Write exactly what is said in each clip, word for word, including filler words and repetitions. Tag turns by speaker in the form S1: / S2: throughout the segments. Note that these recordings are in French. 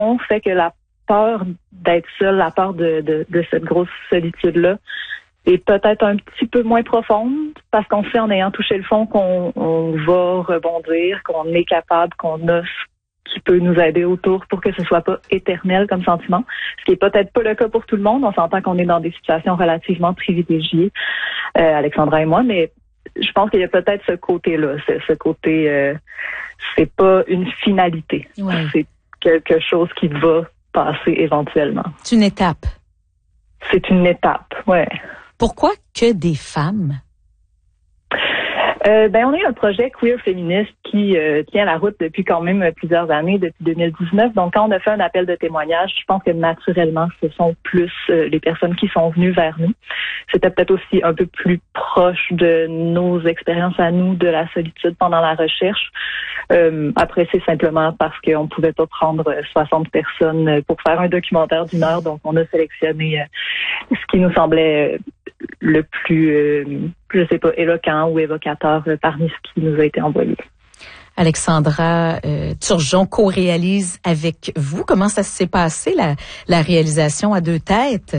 S1: fait que la peur d'être seule, la peur de, de, de cette grosse solitude-là est peut-être un petit peu moins profonde parce qu'on sait en ayant touché le fond qu'on on va rebondir, qu'on est capable, qu'on a ce qui peut nous aider autour pour que ce soit pas éternel comme sentiment. Ce qui est peut-être pas le cas pour tout le monde. On s'entend qu'on est dans des situations relativement privilégiées, euh, Alexandra et moi, mais je pense qu'il y a peut-être ce côté-là, ce, ce côté, euh, c'est pas une finalité.
S2: Ouais.
S1: C'est quelque chose qui va passer éventuellement.
S2: C'est une étape.
S1: C'est une étape, ouais.
S2: Pourquoi que des femmes?
S1: Euh, ben, on a eu un projet queer féministe qui euh, tient la route depuis quand même plusieurs années, depuis deux mille dix-neuf. Donc, quand on a fait un appel de témoignage, je pense que naturellement, ce sont plus euh, les personnes qui sont venues vers nous. C'était peut-être aussi un peu plus proche de nos expériences à nous, de la solitude pendant la recherche. Euh, après, c'est simplement parce qu'on pouvait pas prendre soixante personnes pour faire un documentaire d'une heure. Donc, on a sélectionné euh, ce qui nous semblait euh, le plus, euh, je sais pas, éloquent ou évocateur euh, parmi ce qui nous a été envoyé.
S2: Alexandra euh, Turgeon co-réalise avec vous. Comment ça s'est passé, la, la réalisation à deux têtes?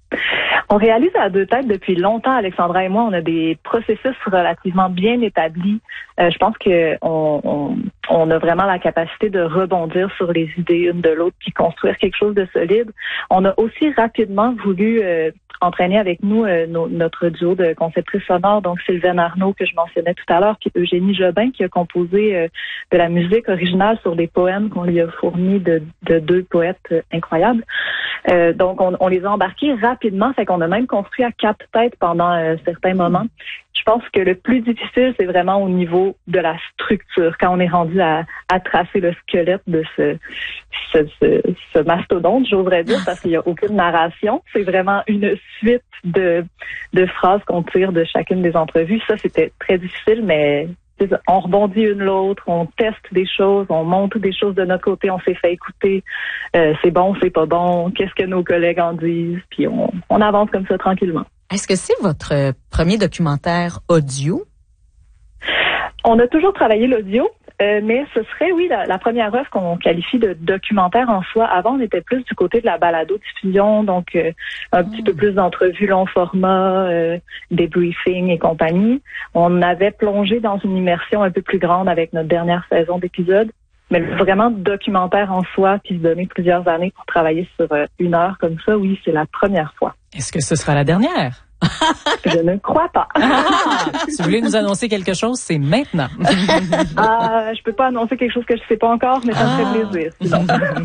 S1: On réalise à deux têtes depuis longtemps, Alexandra et moi. On a des processus relativement bien établis. Euh, je pense que on, on, on a vraiment la capacité de rebondir sur les idées une de l'autre puis construire quelque chose de solide. On a aussi rapidement voulu euh, entraîner avec nous euh, nos, notre duo de conceptrices sonores, donc Sylvaine Arnaud que je mentionnais tout à l'heure, puis Eugénie Jobin qui a composé euh, de la musique originale sur des poèmes qu'on lui a fournis de, de deux poètes euh, incroyables. Euh, donc on, on les a embarqués rapidement, fait qu'on a même construit à quatre têtes pendant euh, certains moments. Je pense que le plus difficile, c'est vraiment au niveau de la structure, quand on est rendu à, à tracer le squelette de ce, ce, ce, ce mastodonte, j'oserais dire, parce qu'il n'y a aucune narration. C'est vraiment une suite de, de phrases qu'on tire de chacune des entrevues. Ça, c'était très difficile, mais on rebondit une l'autre, on teste des choses, on monte des choses de notre côté, on s'est fait écouter, euh, c'est bon, c'est pas bon, qu'est-ce que nos collègues en disent, puis on, on avance comme ça tranquillement.
S2: Est-ce que c'est votre premier documentaire audio?
S1: On a toujours travaillé l'audio, euh, mais ce serait, oui, la, la première œuvre qu'on qualifie de documentaire en soi. Avant, on était plus du côté de la balado-diffusion, donc euh, un mmh. petit peu plus d'entrevues long format, euh, des briefings et compagnie. On avait plongé dans une immersion un peu plus grande avec notre dernière saison d'épisodes. Mais vraiment documentaire en soi, puis se donner plusieurs années pour travailler sur euh, une heure comme ça, oui, c'est la première fois.
S3: Est-ce que ce sera la dernière?
S1: Je ne crois pas.
S3: Ah, si vous voulez nous annoncer quelque chose, c'est maintenant.
S1: Ah, je peux pas annoncer quelque chose que je sais pas encore, mais ça me
S3: ah.
S1: fait plaisir. Sinon.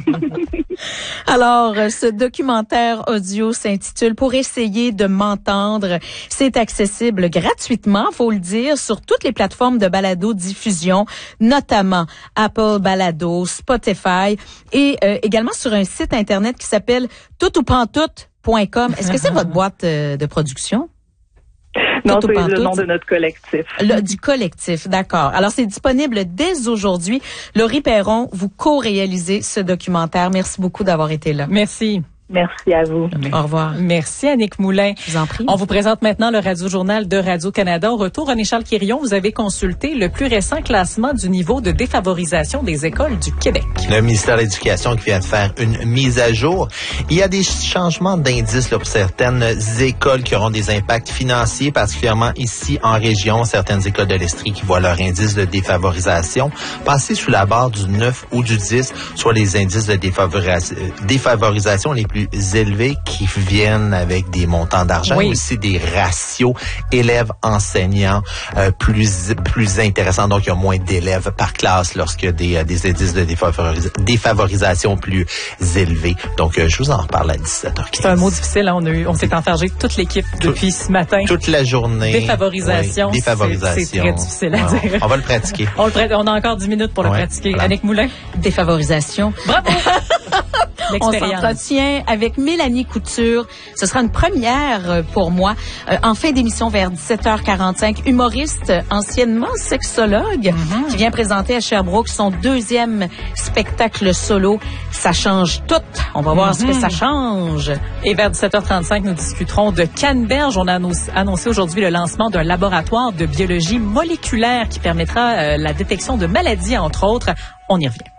S2: Alors, ce documentaire audio s'intitule « Pour essayer de m'entendre ». C'est accessible gratuitement, faut le dire, sur toutes les plateformes de balado-diffusion, notamment Apple Balado, Spotify et euh, également sur un site Internet qui s'appelle tout ou pantoute point com. Est-ce que c'est votre boîte euh, de production?
S1: Non, c'est le nom de notre collectif.
S2: Le, du collectif, d'accord. Alors, c'est disponible dès aujourd'hui. Laurie Perron, vous co-réalisez ce documentaire. Merci beaucoup d'avoir été là.
S3: Merci.
S1: Merci à vous.
S2: Au revoir.
S3: Merci Annick Moulin.
S2: Je vous en prie.
S3: On vous présente maintenant le Radio-Journal de Radio-Canada. Au retour, René-Charles Quirion, vous avez consulté le plus récent classement du niveau de défavorisation des écoles du Québec.
S4: Le ministère de l'Éducation qui vient de faire une mise à jour. Il y a des changements d'indices là, pour certaines écoles qui auront des impacts financiers, particulièrement ici en région. Certaines écoles de l'Estrie qui voient leur indice de défavorisation passer sous la barre du neuf ou du dix, soit les indices de défavorisation, défavorisation les plus élevés qui viennent avec des montants d'argent,
S3: oui.
S4: mais aussi des ratios élèves-enseignants euh, plus plus intéressants. Donc, il y a moins d'élèves par classe lorsqu'il y a des, des indices de défavoris- défavorisation plus élevés. Donc, euh, je vous en reparle à dix-sept heures quinze.
S3: C'est un mot difficile. Hein? On, a eu, on s'est enfargé toute l'équipe
S4: Tout,
S3: depuis ce matin.
S4: Toute la journée.
S3: Défavorisation.
S4: Oui, défavorisation.
S3: C'est, c'est très difficile à
S4: ouais,
S3: dire.
S4: On va le pratiquer.
S3: On, le, on a encore dix minutes pour
S4: ouais,
S3: le pratiquer.
S4: voilà.
S3: Annick Moulin.
S2: Défavorisation.
S3: Bravo!
S2: On s'entretient avec Mélanie Couture. Ce sera une première pour moi. Euh, en fin d'émission vers dix-sept heures quarante-cinq, humoriste, anciennement sexologue, mm-hmm. qui vient présenter à Sherbrooke son deuxième spectacle solo. Ça change tout. On va voir mm-hmm. ce que ça change.
S3: Et vers dix-sept heures trente-cinq, nous discuterons de Canneberge. On a annoncé aujourd'hui le lancement d'un laboratoire de biologie moléculaire qui permettra euh, la détection de maladies, entre autres. On y revient.